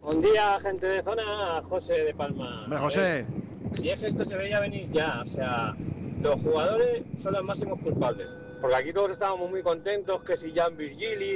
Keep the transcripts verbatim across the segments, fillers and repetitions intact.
Buen día, gente de zona, José de Palma. Hombre, A ver, José. si es que esto se veía venir ya, o sea, los jugadores son los máximos culpables. Porque aquí todos estábamos muy contentos, que si Jan Virgili,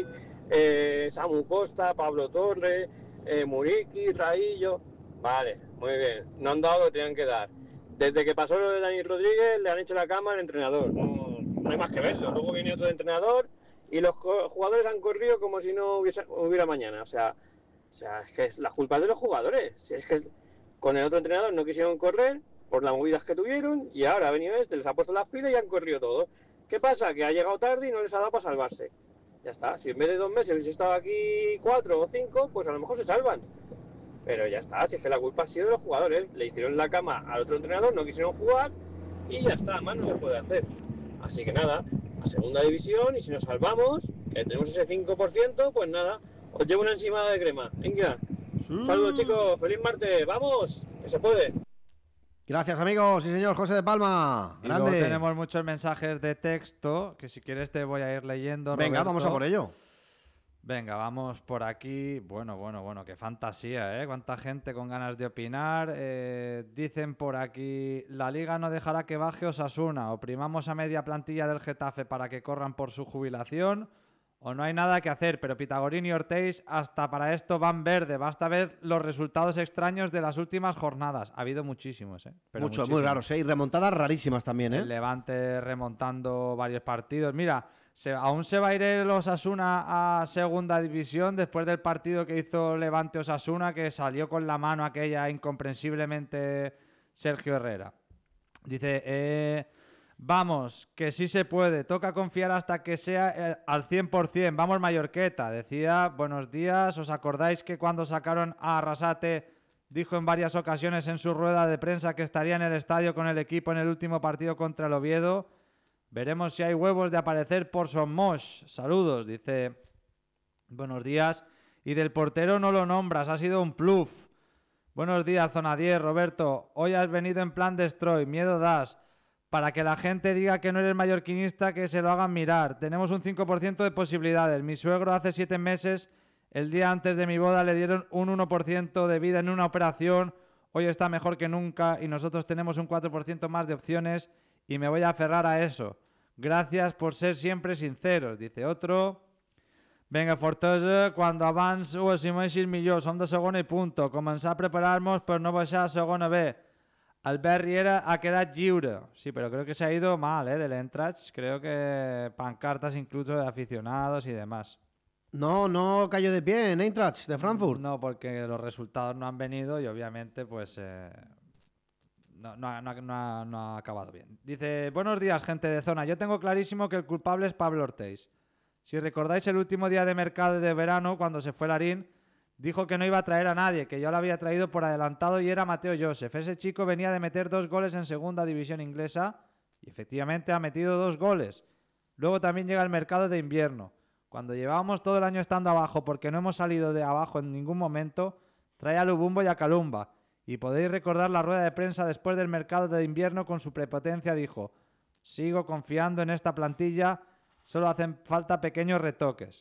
eh, Samu Costa, Pablo Torre, eh, Muriqui, Raillo. Vale, muy bien, no han dado lo que tenían que dar. Desde que pasó lo de Dani Rodríguez, le han hecho la cama al entrenador. No, no hay más que verlo. Luego viene otro entrenador y los jugadores han corrido como si no hubiese, hubiera mañana. O sea, o sea, es que es la culpa de los jugadores. Si es que con el otro entrenador no quisieron correr por las movidas que tuvieron y ahora ha venido este, les ha puesto las pilas y han corrido todo. ¿Qué pasa? Que ha llegado tarde y no les ha dado para salvarse. Ya está. Si en vez de dos meses hubiese estado aquí cuatro o cinco, pues a lo mejor se salvan. Pero ya está. Si es que la culpa ha sido de los jugadores. Le hicieron la cama al otro entrenador, no quisieron jugar y ya está. Más no se puede hacer. Así que nada, a segunda división y si nos salvamos, que tenemos ese cinco por ciento, pues nada, os llevo una encimada de crema. Venga. Saludos chicos, feliz martes, vamos, que se puede. Gracias, amigos. Sí, señor, José de Palma. Y Grande. luego tenemos muchos mensajes de texto que si quieres te voy a ir leyendo. Venga, Roberto. vamos a por ello. Venga, vamos por aquí. Bueno, bueno, bueno, qué fantasía, ¿eh? Cuánta gente con ganas de opinar. Eh, dicen por aquí, la Liga no dejará que baje Osasuna. Oprimamos a media plantilla del Getafe para que corran por su jubilación. O no hay nada que hacer, pero Pitagorín y Ortiz hasta para esto van verde. Basta ver los resultados extraños de las últimas jornadas. Ha habido muchísimos, ¿eh? Pero Muchos, muchísimos. muy raros, ¿eh? Y remontadas rarísimas también, ¿eh? El Levante remontando varios partidos. Mira, se, aún se va a ir el Osasuna a segunda división después del partido que hizo Levante Osasuna, que salió con la mano aquella incomprensiblemente Sergio Herrera. Dice, eh, vamos, que sí se puede, toca confiar hasta que sea eh, al cien por ciento. Vamos Mallorqueta, decía, buenos días, ¿os acordáis que cuando sacaron a Arrasate dijo en varias ocasiones en su rueda de prensa que estaría en el estadio con el equipo en el último partido contra el Oviedo? Veremos si hay huevos de aparecer por Somos. Saludos, dice. Buenos días. Y del portero no lo nombras, ha sido un pluf. Buenos días, Zona diez, Roberto. Hoy has venido en plan destroy, miedo das. Para que la gente diga que no eres mallorquinista, que se lo hagan mirar. Tenemos un cinco por ciento de posibilidades. Mi suegro hace siete meses... El día antes de mi boda le dieron un uno por ciento de vida en una operación. Hoy está mejor que nunca y nosotros tenemos un cuatro por ciento más de opciones y me voy a aferrar a eso. Gracias por ser siempre sinceros, dice otro. Venga, Fortosa, cuando abans ho assumeixis millor, som de segona i punto. Començar a preparar-nos per no baixar a segona B. Albert Riera ha quedat lliure. Sí, pero creo que se ha ido mal, ¿eh? Del Eintracht. Creo que pancartas incluso de aficionados y demás. No, no cayó de pie en Eintracht de Frankfurt. No, porque los resultados no han venido y obviamente pues eh, no, no, no, no, ha, no ha acabado bien. Dice, buenos días, gente de zona. Yo tengo clarísimo que el culpable es Pablo Ortiz. Si recordáis el último día de mercado de verano, cuando se fue Larín, dijo que no iba a traer a nadie, que yo lo había traído por adelantado y era Mateo Joseph. Ese chico venía de meter dos goles en segunda división inglesa y efectivamente ha metido dos goles. Luego también llega el mercado de invierno. Cuando llevábamos todo el año estando abajo porque no hemos salido de abajo en ningún momento, trae a Lubumbo y a Calumba. Y podéis recordar la rueda de prensa después del mercado de invierno con su prepotencia dijo: sigo confiando en esta plantilla, solo hacen falta pequeños retoques.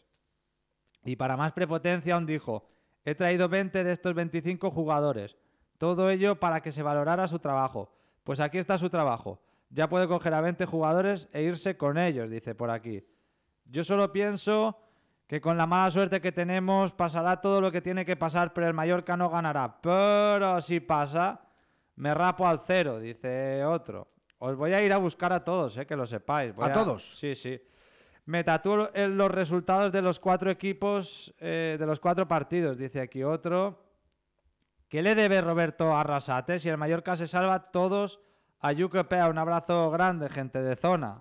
Y para más prepotencia aún dijo: he traído veinte de estos veinticinco jugadores. Todo ello para que se valorara su trabajo. Pues aquí está su trabajo. Ya puede coger a veinte jugadores e irse con ellos, dice por aquí. Yo solo pienso que con la mala suerte que tenemos pasará todo lo que tiene que pasar, pero el Mallorca no ganará. Pero si pasa, me rapo al cero, dice otro. Os voy a ir a buscar a todos, eh, que lo sepáis. Voy ¿A, a todos? Sí, sí. Me tatúo en los resultados de los cuatro equipos, eh, de los cuatro partidos, dice aquí otro. ¿Qué le debe Roberto a Arrasate? Si el Mallorca se salva, todos a Yucapea. Un abrazo grande, gente de zona.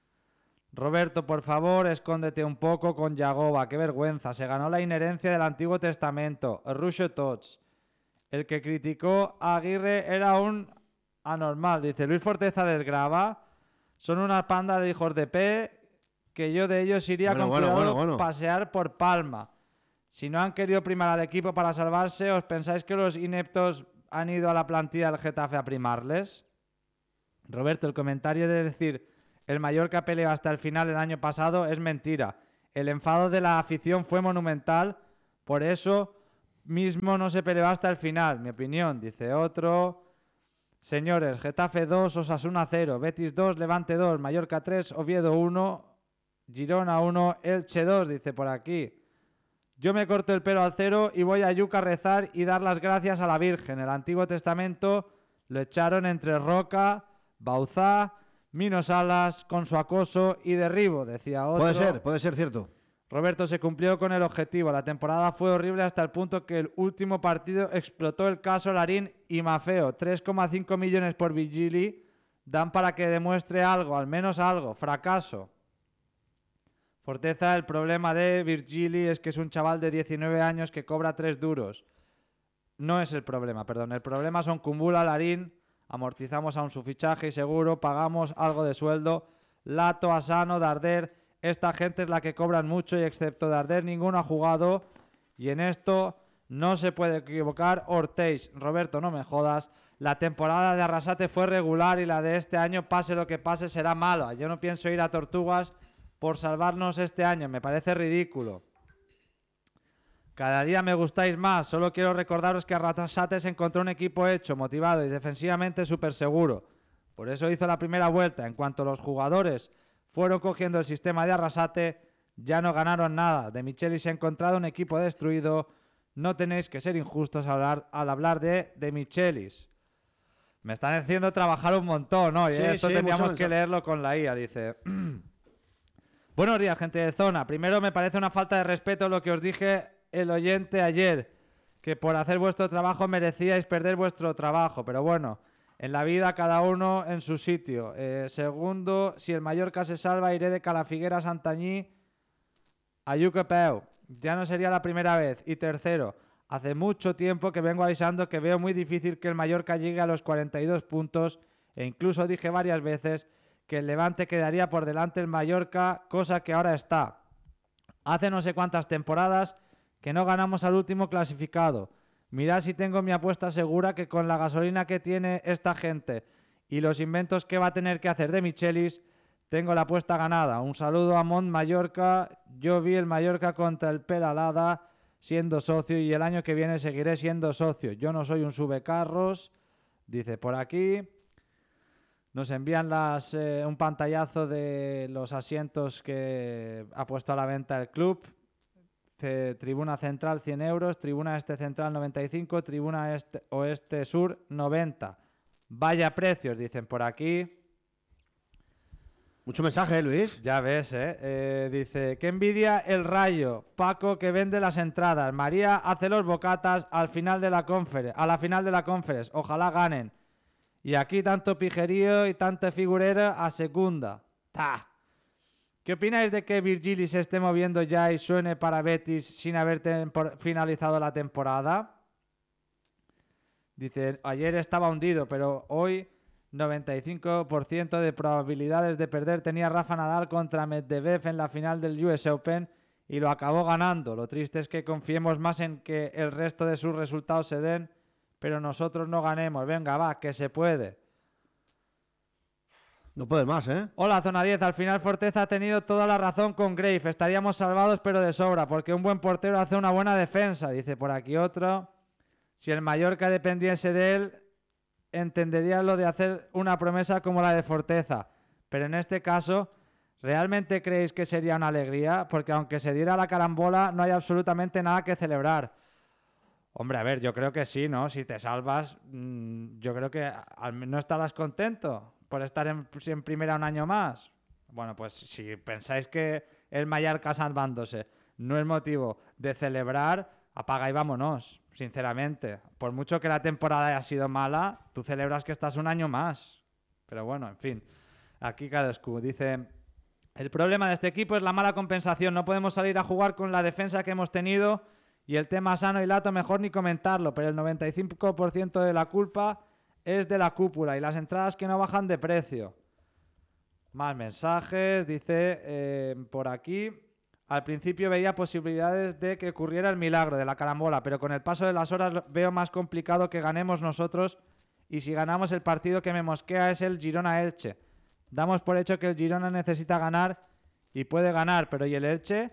Roberto, por favor, escóndete un poco con Yagoba. Qué vergüenza. Se ganó la inherencia del Antiguo Testamento. Rusho Tots. El que criticó a Aguirre era un anormal. Dice Luis Forteza desgrava. Son una panda de hijos de P que yo de ellos iría bueno, con bueno, cuidado bueno, bueno. pasear por Palma. Si no han querido primar al equipo para salvarse, ¿os pensáis que los ineptos han ido a la plantilla del Getafe a primarles? Roberto, el comentario de decir el Mallorca peleó hasta el final el año pasado es mentira. El enfado de la afición fue monumental, por eso mismo no se peleó hasta el final, mi opinión, dice otro. Señores, Getafe dos, Osasuna cero, Betis dos, Levante dos, Mallorca tres, Oviedo uno, Girona uno, Elche dos, dice por aquí. Yo me corto el pelo al cero y voy a Yuca a rezar y dar las gracias a la Virgen. El Antiguo Testamento lo echaron entre Roca, Bauzá, Mino Salas, con su acoso y derribo, decía otro. Puede ser, puede ser cierto. Roberto, se cumplió con el objetivo. La temporada fue horrible hasta el punto que el último partido explotó el caso Larín y Mafeo. tres coma cinco millones por Virgili dan para que demuestre algo, al menos algo. Fracaso. Forteza, el problema de Virgili es que es un chaval de diecinueve años que cobra tres duros. No es el problema, perdón. El problema son Kumbula, Larín, amortizamos aún su fichaje y seguro, pagamos algo de sueldo. Lato, Asano, Darder, esta gente es la que cobran mucho y excepto Darder ninguno ha jugado. Y en esto no se puede equivocar Ortiz. Roberto, no me jodas. La temporada de Arrasate fue regular y la de este año, pase lo que pase, será mala. Yo no pienso ir a Tortugas por salvarnos este año, me parece ridículo. Cada día me gustáis más, solo quiero recordaros que Arrasate se encontró un equipo hecho, motivado y defensivamente súper seguro. Por eso hizo la primera vuelta. En cuanto los jugadores fueron cogiendo el sistema de Arrasate, ya no ganaron nada. De Michelis se ha encontrado un equipo destruido. No tenéis que ser injustos al hablar, al hablar de, de Michelis. Me están haciendo trabajar un montón, ¿no? Y Sí, esto sí, tendríamos mucho que leerlo con la I A, dice... Buenos días, gente de zona. Primero, me parece una falta de respeto lo que os dije el oyente ayer, que por hacer vuestro trabajo merecíais perder vuestro trabajo. Pero bueno, en la vida cada uno en su sitio. Eh, segundo, si el Mallorca se salva, iré de Calafiguera a Santañí a Yuquepeu. Ya no sería la primera vez. Y tercero, hace mucho tiempo que vengo avisando que veo muy difícil que el Mallorca llegue a los cuarenta y dos puntos e incluso dije varias veces que el Levante quedaría por delante del Mallorca, cosa que ahora está. Hace no sé cuántas temporadas que no ganamos al último clasificado. Mirad si tengo mi apuesta segura que con la gasolina que tiene esta gente y los inventos que va a tener que hacer de Michelis, tengo la apuesta ganada. Un saludo a Mont Mallorca. Yo vi el Mallorca contra el Peralada siendo socio y el año que viene seguiré siendo socio. Yo no soy un subecarros, dice por aquí. Nos envían las, eh, un pantallazo de los asientos que ha puesto a la venta el club. C- tribuna central cien euros, tribuna este central noventa y cinco, tribuna este, oeste sur noventa. Vaya precios, dicen por aquí. Mucho mensaje, ¿eh, Luis? Ya ves, ¿eh? eh dice, qué envidia el Rayo. Paco que vende las entradas. María hace los bocatas al final de la conference, a la final de la conference. Ojalá ganen. Y aquí tanto pijerío y tanta figurera a segunda. ¡Ta! ¿Qué opináis de que Virgili se esté moviendo ya y suene para Betis sin haber tempor- finalizado la temporada? Dice, ayer estaba hundido, pero hoy noventa y cinco por ciento de probabilidades de perder tenía Rafa Nadal contra Medvedev en la final del U S Open y lo acabó ganando. Lo triste es que confiemos más en que el resto de sus resultados se den, pero nosotros no ganemos. Venga, va, que se puede. No puedes más, ¿eh? Hola, Zona diez. Al final Forteza ha tenido toda la razón con Grave. Estaríamos salvados, pero de sobra, porque un buen portero hace una buena defensa. Dice por aquí otro. Si el Mallorca dependiese de él, entendería lo de hacer una promesa como la de Forteza. Pero en este caso, ¿realmente creéis que sería una alegría? Porque aunque se diera la carambola, no hay absolutamente nada que celebrar. Hombre, a ver, yo creo que sí, ¿no? Si te salvas, mmm, yo creo que al- no estarás contento por estar en, en primera un año más. Bueno, pues si pensáis que el Mallorca salvándose no es motivo de celebrar, apaga y vámonos, sinceramente. Por mucho que la temporada haya sido mala, tú celebras que estás un año más. Pero bueno, en fin. Aquí Cadescu dice... El problema de este equipo es la mala compensación. No podemos salir a jugar con la defensa que hemos tenido... Y el tema Sano y Lato mejor ni comentarlo, pero el noventa y cinco por ciento de la culpa es de la cúpula y las entradas que no bajan de precio. Más mensajes, dice eh, por aquí. Al principio veía posibilidades de que ocurriera el milagro de la carambola, pero con el paso de las horas veo más complicado que ganemos nosotros y si ganamos el partido que me mosquea es el Girona-Elche. Damos por hecho que el Girona necesita ganar y puede ganar, pero ¿y el Elche?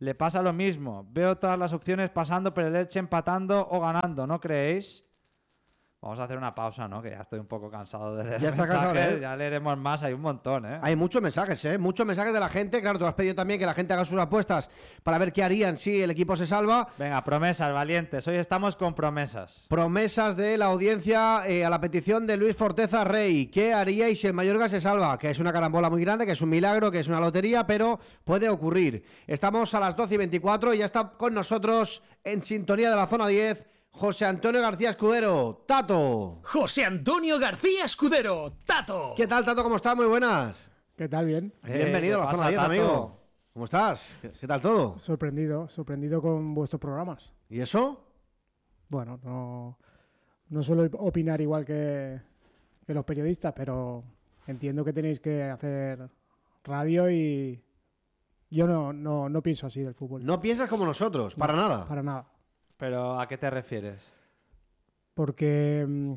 le pasa lo mismo. Veo todas las opciones pasando, pero el Elche empatando o ganando, ¿no creéis? Vamos a hacer una pausa, ¿no? Que ya estoy un poco cansado de leer Ya está mensajes. cansado de leer. Ya leeremos más, hay un montón, ¿eh? Hay muchos mensajes, ¿eh? Muchos mensajes de la gente. Claro, tú has pedido también que la gente haga sus apuestas para ver qué harían si el equipo se salva. Venga, promesas, valientes. Hoy estamos con promesas. Promesas de la audiencia eh, a la petición de Luis Forteza Rey. ¿Qué haríais si el Mallorca se salva? Que es una carambola muy grande, que es un milagro, que es una lotería, pero puede ocurrir. Estamos a las doce y veinticuatro y ya está con nosotros en sintonía de la zona diez José Antonio García Escudero. Tato. José Antonio García Escudero. Tato. ¿Qué tal, Tato? ¿Cómo estás? Muy buenas. ¿Qué tal? Bien. Eh, Bienvenido ¿qué a la zona pasa, diez, Tato? amigo. ¿Cómo estás? ¿Qué, qué tal todo? Sorprendido, sorprendido con vuestros programas. ¿Y eso? Bueno, no, no suelo opinar igual que, que los periodistas, pero entiendo que tenéis que hacer radio y yo no, no, no pienso así del fútbol. No piensas como nosotros, para No, nada. Para nada. ¿Pero a qué te refieres? Porque mm,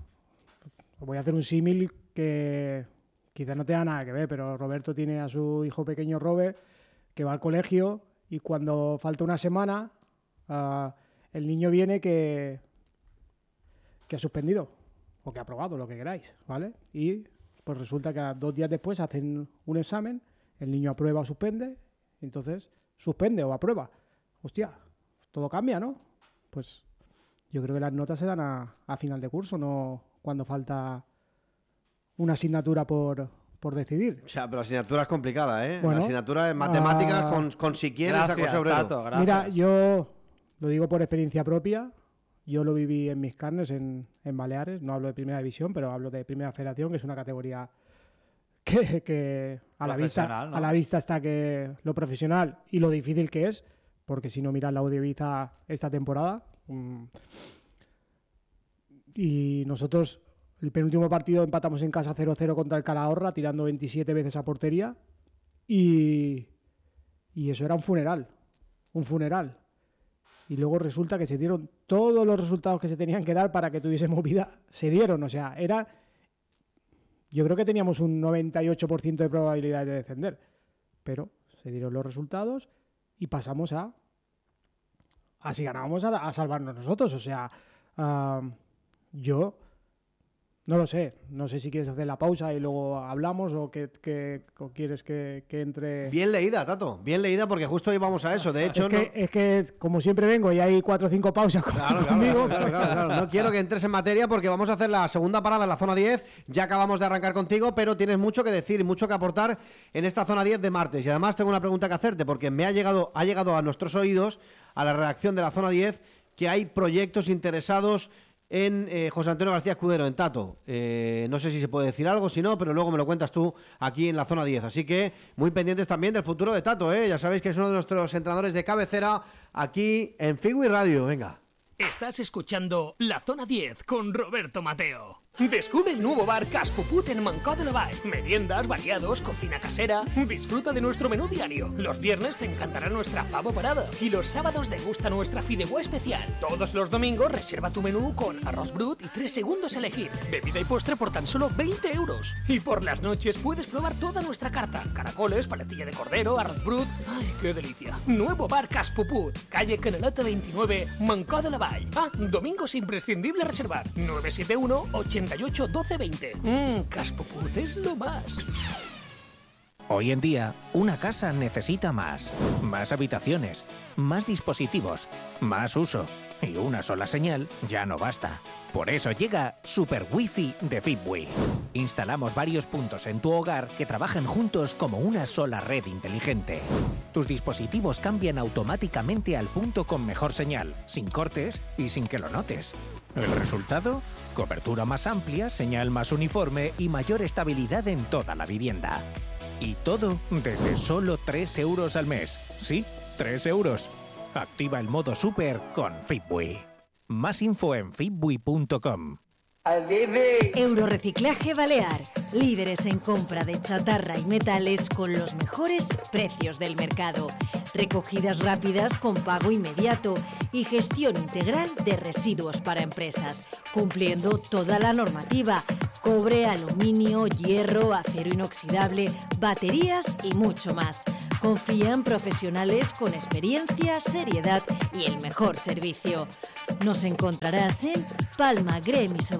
voy a hacer un símil que quizás no tenga nada que ver, pero Roberto tiene a su hijo pequeño Robert que va al colegio y cuando falta una semana uh, el niño viene que, que ha suspendido o que ha aprobado, lo que queráis, ¿vale? Y pues resulta que dos días después hacen un examen, el niño aprueba o suspende, entonces suspende o aprueba. Hostia, todo cambia, ¿no? Pues yo creo que las notas se dan a, a final de curso, no cuando falta una asignatura por, por decidir. O sea, pero la asignatura es complicada, ¿eh? Bueno, la asignatura de matemáticas ah, con, con si quieres a Gracias, José Obrero. Tato, gracias. Mira, yo lo digo por experiencia propia, yo lo viví en mis carnes en, en Baleares, no hablo de primera división, pero hablo de primera federación, que es una categoría que, que a, la vista, Profesional, ¿no? a la vista está que lo profesional y lo difícil que es, porque si no miras la Audioviza esta temporada. Mmm, y nosotros el penúltimo partido empatamos en casa cero cero contra el Calahorra, tirando veintisiete veces a portería, y, y eso era un funeral, un funeral. Y luego resulta que se dieron todos los resultados que se tenían que dar para que tuviésemos vida, se dieron, o sea, era... Yo creo que teníamos un noventa y ocho por ciento de probabilidad de descender, pero se dieron los resultados y pasamos a... Así ganábamos a, a salvarnos nosotros, o sea, uh, yo no lo sé, no sé si quieres hacer la pausa y luego hablamos o que, que o quieres que, que entre... Bien leída, Tato, bien leída porque justo íbamos a eso, de hecho... Es que, no... es que como siempre vengo y hay cuatro o cinco pausas Claro, claro, conmigo. claro, claro, claro. No quiero que entres en materia porque vamos a hacer la segunda parada en la zona diez. Ya acabamos de arrancar contigo, pero tienes mucho que decir y mucho que aportar en esta zona diez de martes. Y además tengo una pregunta que hacerte porque me ha llegado, ha llegado a nuestros oídos, a la redacción de la zona diez, que hay proyectos interesados en eh, José Antonio García Escudero, en Tato. Eh, no sé si se puede decir algo, si no, pero luego me lo cuentas tú aquí en la zona diez. Así que muy pendientes también del futuro de Tato, ¿eh? Ya sabéis que es uno de nuestros entrenadores de cabecera aquí en Figui Radio. Venga. Estás escuchando La Zona diez con Roberto Mateo. Descubre el nuevo bar Cas Puput en Mancó de la Vall. Meriendas, variados, cocina casera. Disfruta de nuestro menú diario. Los viernes te encantará nuestra favo parada. Y los sábados degusta nuestra fideuà especial. Todos los domingos reserva tu menú con arroz brut y tres segundos a elegir. Bebida y postre por tan solo veinte euros. Y por las noches puedes probar toda nuestra carta. Caracoles, paletilla de cordero, arroz brut. ¡Ay, qué delicia! Nuevo bar Cas Puput. Calle Canaleta veintinueve, Mancó de la Vall. Ah, domingos imprescindible reservar. nueve siete uno, ochenta y ocho, doce, veinte. Mmm, Cas Puput es lo más. Hoy en día, una casa necesita más. Más habitaciones, más dispositivos, más uso. Y una sola señal ya no basta. Por eso llega Super Wi-Fi de Fitbui. Instalamos varios puntos en tu hogar que trabajan juntos como una sola red inteligente. Tus dispositivos cambian automáticamente al punto con mejor señal, sin cortes y sin que lo notes. ¿El resultado? Cobertura más amplia, señal más uniforme y mayor estabilidad en toda la vivienda. Y todo desde solo tres euros al mes. Sí, tres euros. Activa el modo Super con Fitbui. Más info en fitbui punto com. Eurorreciclaje Balear, líderes en compra de chatarra y metales con los mejores precios del mercado. Recogidas rápidas con pago inmediato y gestión integral de residuos para empresas, cumpliendo toda la normativa: cobre, aluminio, hierro, acero inoxidable, baterías y mucho más. Confía en profesionales con experiencia, seriedad y el mejor servicio. Nos encontrarás en Palma Gremi